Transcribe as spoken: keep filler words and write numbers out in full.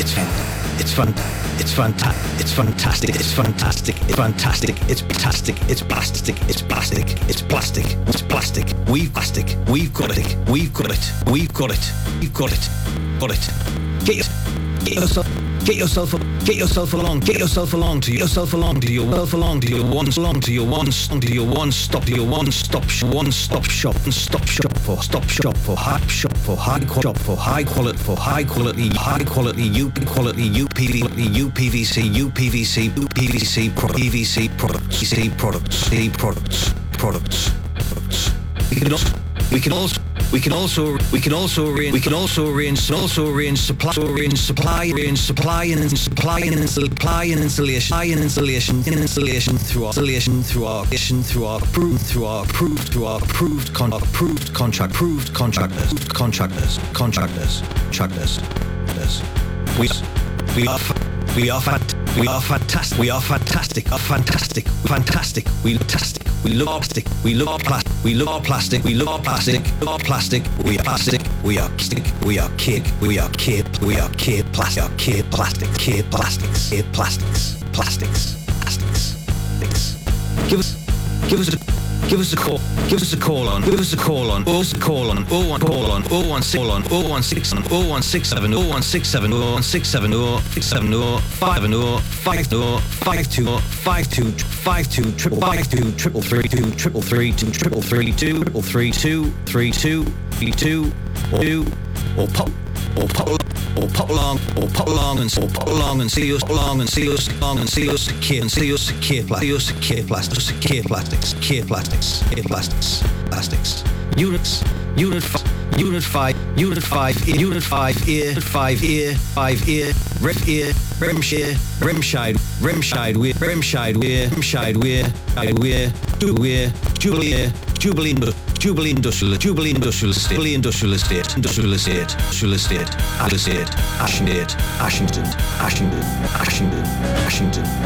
It's it's fun. It's fanta- It's fantastic. It's fantastic. It's fantastic. It's plastic. It's plastic. It's plastic. It's plastic. It's plastic. We've plastic. We've got it. We've got it. We've got it. We've got it. Got it. Get your, get yourself. Get yourself, get yourself along, get yourself along to yourself along to your self along to your one along to your one to your one stop to your one stop one stop shop and stop shop for stop shop for high shop for high shop for high quality for high quality high quality U P quality U P V U P V C U P V C U P V C P V C products C products C products products products. We can also we can also We can also we can also re- we can also range also range supply range supply range supply and supply and supply and installation and installation and installation through our installation through our through our approved through our approved through our approved con- approved contract approved contractors contractors contractors contractors. We we are we are fat we are fantastic we are fantastic are fantastic fantastic we fantastic we love plastic we love plastic we love plastic we love plastic love plastic we are plastic we are plastic we are kid we are kid we are kid plastic kid plastic kid plastics kid plastics plastics plastics plastics. Give us give us a Give us a call. Give us a call on. Give us a call on. Oh, a call on. Oh, one call on. Oh, one six on. Oh, one six on. Oh, one six seven. Oh, one six seven. Oh, one six seven. Oh, six seven. Oh, five and oh, five oh, five two, five two, five two, triple five two, triple three two, triple three two, triple three two, triple three two, three two, three two, two, or pop, or pop. Or pop along, or pop along, and or pop along, and see us along, and see us along, and see us secure, and see us secure, plastic, see us secure, plastic, secure plastics, secure plastics, secure plastics, plastics. Units, unit, unit five, unit five, unit five, ear, five, ear, five, ear, rep ear, remshire, remshide, remshide, weir, remshide, weir, remshide, weir, weir, do weir, jubilee, jubilee. Jubilee Industrial, Jubilee Industrial Estate, Jubilee Industrial Estate, Industrial Estate, Industrial Estate, Estate, Ashington, Ashington, Ashington, Ashington, Ashington.